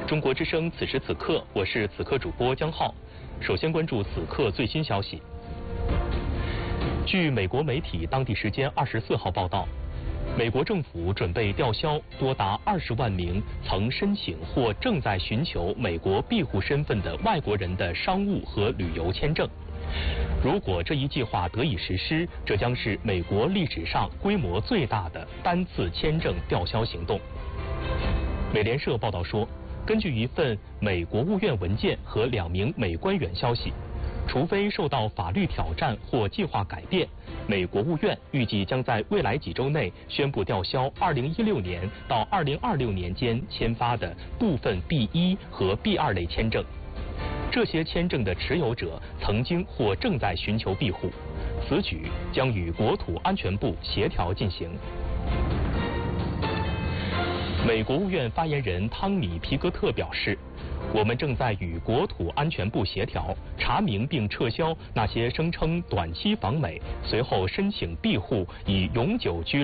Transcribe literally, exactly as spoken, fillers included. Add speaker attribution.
Speaker 1: 中国之声此时此刻，我是此刻主播江浩。首先关注此刻最新消息。据美国媒体当地时间二十四号报道，美国政府准备吊销多达二十万名曾申请或正在寻求美国庇护身份的外国人的商务和旅游签证。如果这一计划得以实施，这将是美国历史上规模最大的单次签证吊销行动。美联社报道说，根据一份美国务院文件和两名美官员消息，除非受到法律挑战或计划改变，美国务院预计将在未来几周内宣布吊销二零一六年到二零二六年间签发的部分 B 一 和 B 二 类签证。这些签证的持有者曾经或正在寻求庇护，此举将与国土安全部协调进行。美国务院发言人汤米·皮格特表示，我们正在与国土安全部协调，查明并撤销那些声称短期访美，随后申请庇护以永久居